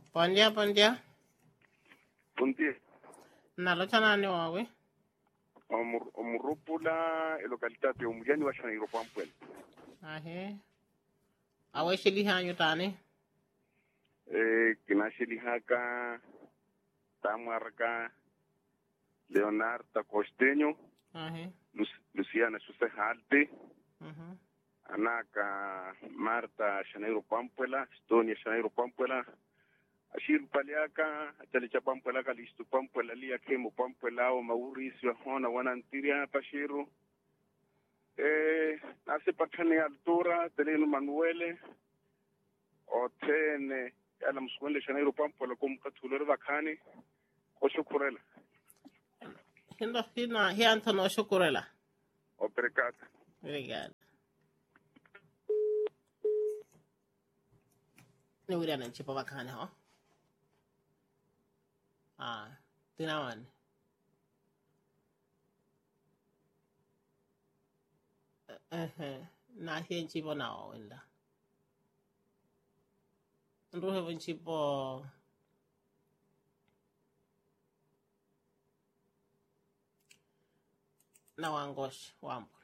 Buen día, buen día. Buen día. Nalotanani wawe. Omurupula località di Umugani wa Shanairo Pampwel. Ahe. Awe shili hanyo tani. Kinashili haka Tamarca Leonardo Costeño. Ahe. Luciana Susejalte. Mhm. Anaka Marta Shanairo Pampuela. Estonia Shanairo Pampuela. Ashir paliaka atalicha Pampuela kalistu Pampuela lia kemo Pampuela o Mauricio Hona wanantiria pashiru. Hace patani altura Teleno Manuele o tene ala mswele Shanairo Pampuela kumkatulere bakani oshukurela Hianto no shukurela. obrigado. Obrigado. Ni wira nan chipa bakani ho. Tinawan. Na hien chipo na o wenda. Nruhe vun chipo na wangosh wampo.